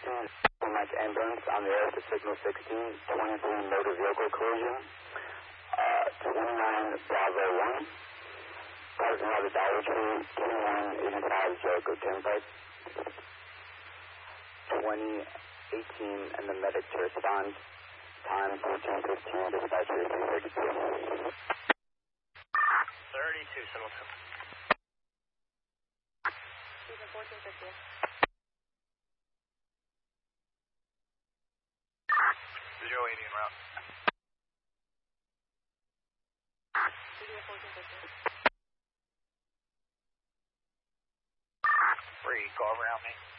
Mike ambulance on the air to signal 16, 23 motor vehicle collision, 29 Bravo 1, parking lot of Dollar Tree, 2185 Jericho Turnpike, 2018, and the medic to respond, time 14:15, dispatcher 332. 32, Simmleton. 14:15. 080 en route. 14:15. Free, go around me.